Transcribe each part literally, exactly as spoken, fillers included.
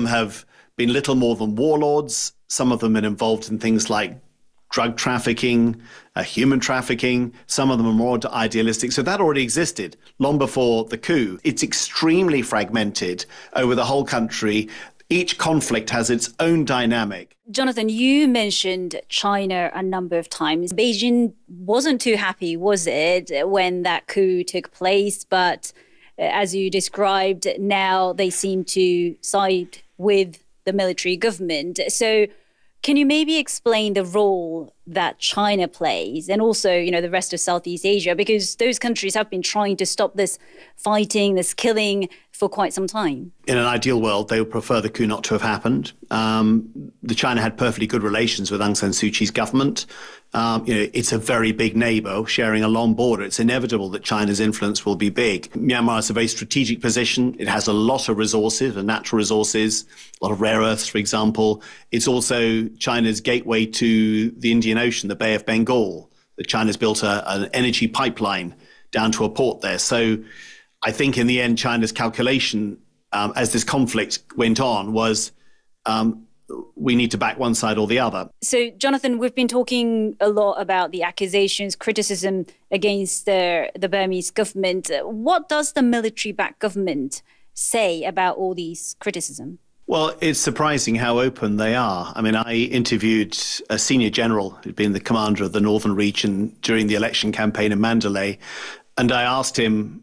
have been little more than warlords. Some of them have been involved in things like drug trafficking, uh, human trafficking. Some of them are more idealistic. So that already existed long before the coup. It's extremely fragmented over the whole country. Each conflict has its own dynamic. Jonathan, you mentioned China a number of times. Beijing wasn't too happy, was it, when that coup took place? But as you described, now they seem to side with the military government. So can you maybe explain the role that China plays and also, you know, the rest of Southeast Asia? Because those countries have been trying to stop this fighting, this killing for quite some time. In an ideal world, they would prefer the coup not to have happened. Um, the China had perfectly good relations with Aung San Suu Kyi's government. Um, you know, it's a very big neighbour sharing a long border. It's inevitable that China's influence will be big. Myanmar has a very strategic position. It has a lot of resources, and natural resources, a lot of rare earths, for example. It's also China's gateway to the Indian Ocean, the Bay of Bengal. China's built a, an energy pipeline down to a port there. So I think in the end, China's calculation um, as this conflict went on was um, we need to back one side or the other. So, Jonathan, we've been talking a lot about the accusations, criticism against the, the Burmese government. What does the military-backed government say about all these criticism? Well, it's surprising how open they are. I mean, I interviewed a senior general who'd been the commander of the Northern Region during the election campaign in Mandalay, and I asked him,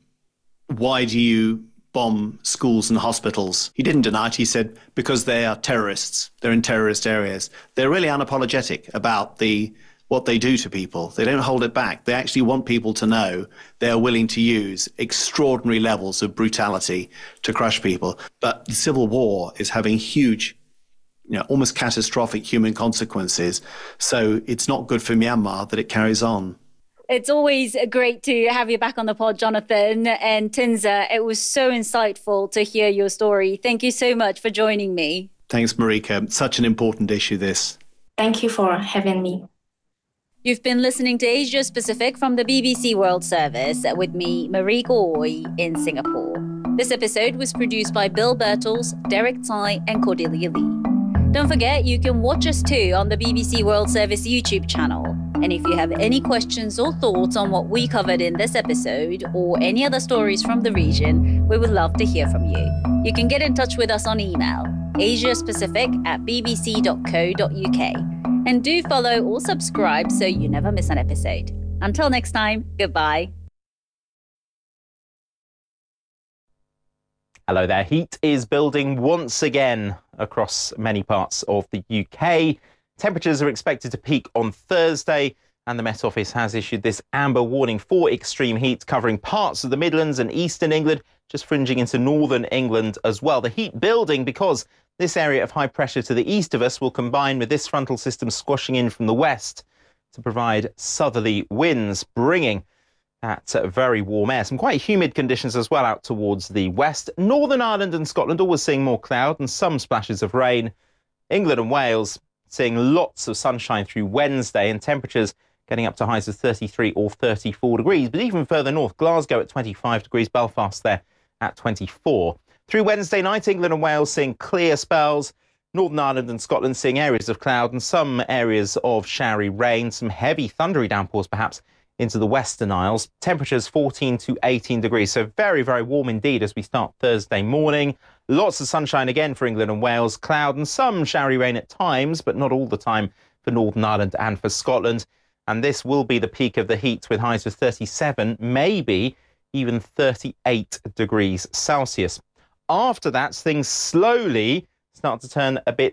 why do you bomb schools and hospitals? He didn't deny it. He said, because they are terrorists. They're in terrorist areas. They're really unapologetic about the what they do to people. They don't hold it back. They actually want people to know they're willing to use extraordinary levels of brutality to crush people. But the civil war is having huge, you know, almost catastrophic human consequences. So it's not good for Myanmar that it carries on. It's always great to have you back on the pod, Jonathan. And Tinza, it was so insightful to hear your story. Thank you so much for joining me. Thanks, Marika. Such an important issue, this. Thank you for having me. You've been listening to Asia Pacific from the B B C World Service with me, Marika Ooi, in Singapore. This episode was produced by Bill Birtles, Derek Tsai, and Cordelia Lee. Don't forget, you can watch us too on the B B C World Service YouTube channel. And if you have any questions or thoughts on what we covered in this episode or any other stories from the region, we would love to hear from you. You can get in touch with us on email, asiapacific at bbc dot co dot uk. And do follow or subscribe so you never miss an episode. Until next time, goodbye. Hello there. Heat is building once again across many parts of the U K. Temperatures are expected to peak on Thursday, and the Met Office has issued this amber warning for extreme heat covering parts of the Midlands and eastern England, just fringing into northern England as well. The heat building because this area of high pressure to the east of us will combine with this frontal system squashing in from the west to provide southerly winds, bringing that uh, very warm air. Some quite humid conditions as well out towards the west. Northern Ireland and Scotland always seeing more cloud and some splashes of rain. England and Wales seeing lots of sunshine through Wednesday and temperatures getting up to highs of thirty-three or thirty-four degrees. But even further north, Glasgow at twenty-five degrees, Belfast there at twenty-four. Through Wednesday night, England and Wales seeing clear spells. Northern Ireland and Scotland seeing areas of cloud and some areas of showery rain, some heavy thundery downpours perhaps into the Western Isles. Temperatures fourteen to eighteen degrees, so very, very warm indeed as we start Thursday morning. Lots of sunshine again for England and Wales, cloud and some showery rain at times, but not all the time for Northern Ireland and for Scotland. And this will be the peak of the heat with highs of thirty-seven, maybe even thirty-eight degrees Celsius. After that, things slowly start to turn a bit